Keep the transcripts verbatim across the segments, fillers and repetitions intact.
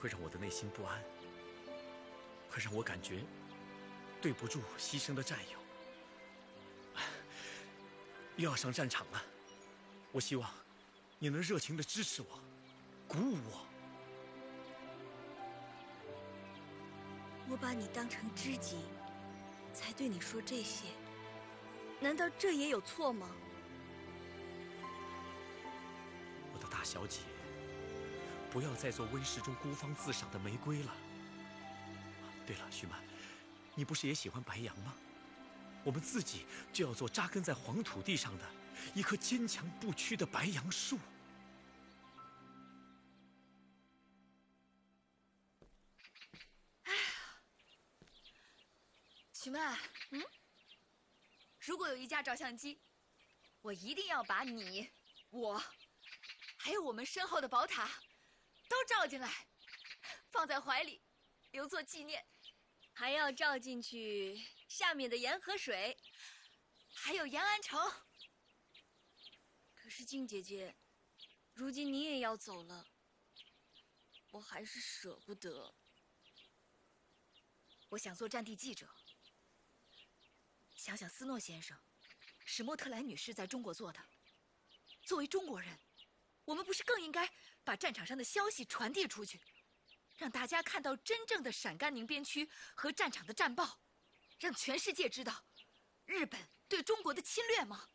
会让我的内心不安，会让我感觉对不住牺牲的战友。又要上战场了，我希望你能热情地支持我，鼓舞我。 我把你当成知己，才对你说这些，难道这也有错吗？ 我的大小姐，不要再做温室中孤芳自赏的玫瑰了。对了，徐曼，你不是也喜欢白杨吗？我们自己就要做扎根在黄土地上的一棵坚强不屈的白杨树。 许曼，嗯，如果有一架照相机，我一定要把你、我，还有我们身后的宝塔，都照进来，放在怀里，留作纪念。 还要照进去下面的盐和水， 还有延安城。 可是静姐姐，如今你也要走了，我还是舍不得。 我想做战地记者。想想斯诺先生、史莫特兰女士在中国做的，作为中国人，我们不是更应该把战场上的消息传递出去，让大家看到真正的陕甘宁边区和战场的战报，让全世界知道日本对中国的侵略吗？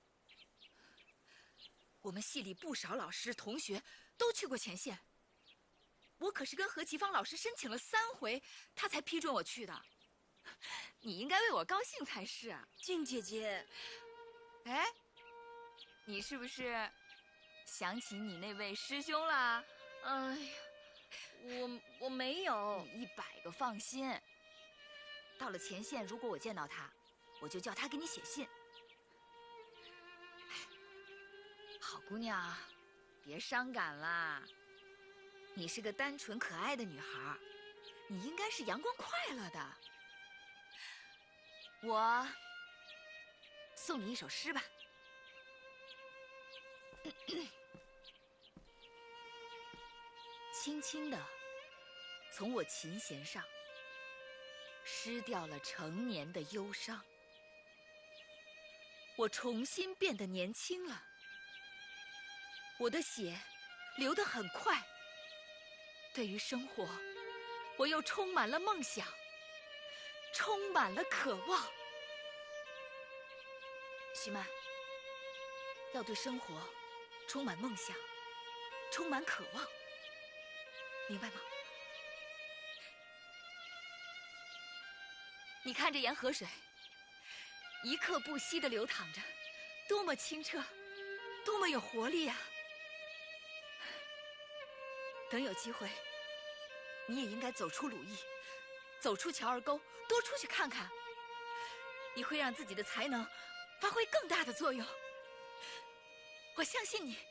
我们系里不少老师同学都去过前线，我可是跟何其芳老师申请了三回，他才批准我去的。你应该为我高兴才是啊， 静姐姐。 哎，你是不是想起你那位师兄了？ 哎呀，我我没有。 你一百个放心。到了前线，如果我见到他，我就叫他给你写信。哎，好姑娘，别伤感啦。你是个单纯可爱的女孩，你应该是阳光快乐的。我送你一首诗吧。轻轻地从我琴弦上失掉了成年的忧伤，我重新变得年轻了，我的血流得很快，对于生活我又充满了梦想，充满了渴望。徐曼，要对生活充满梦想，充满渴望，明白吗？你看这沿河水一刻不息地流淌着，多么清澈，多么有活力啊！等有机会，你也应该走出鲁艺，走出乔儿沟，多出去看看，你会让自己的才能发挥更大的作用。我相信你。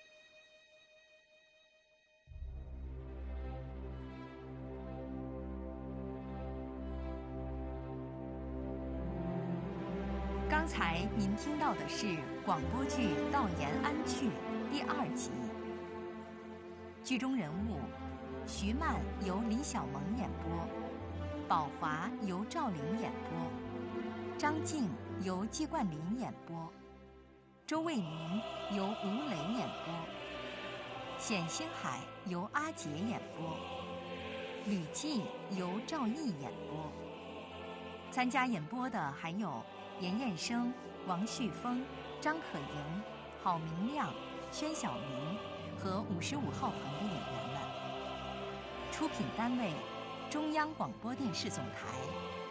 刚才您听到的是广播剧《到延安去》第二集。剧中人物：徐曼由李小萌演播，宝华由赵玲演播，张静由季冠霖演播，周卫民由吴磊演播，冼星海由阿杰演播，吕季由赵毅演播。参加演播的还有严彦生、王旭峰、张可盈、郝明亮、宣晓明和五十五号棚的演员们。出品单位：中央广播电视总台。